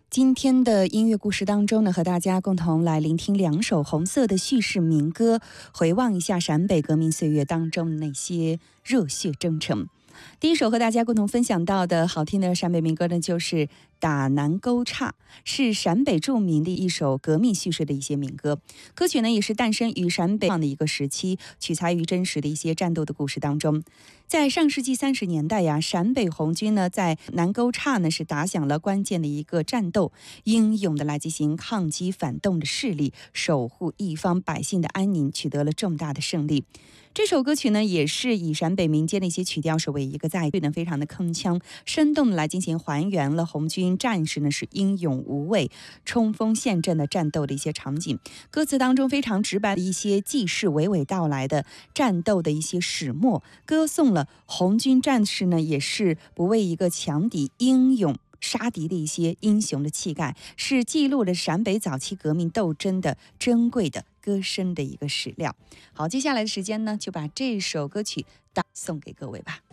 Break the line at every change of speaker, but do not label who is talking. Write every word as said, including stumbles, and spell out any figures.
今天的音乐故事当中呢，和大家共同来聆听两首红色的叙事民歌，回望一下陕北革命岁月当中的那些热血征程。第一首和大家共同分享到的好听的陕北民歌呢，就是打南沟岔，是陕北著名的一首革命叙事的一些民歌。歌曲呢也是诞生于陕北的一个时期，取材于真实的一些战斗的故事当中。在上世纪三十年代呀，陕北红军呢在南沟岔呢是打响了关键的一个战斗，英勇的来进行抗击反动的势力，守护一方百姓的安宁，取得了重大的胜利。这首歌曲呢也是以陕北民间的一些曲调是为一个载具呢，非常的铿锵生动的来进行还原了红军战士呢是英勇无畏、冲锋陷阵的战斗的一些场景。歌词当中非常直白的一些记事娓娓道来的战斗的一些始末，歌颂了红军战士呢也是不畏一个强敌、英勇杀敌的一些英雄的气概，是记录了陕北早期革命斗争的珍贵的歌声的一个史料。好，接下来的时间呢，就把这首歌曲送给各位吧。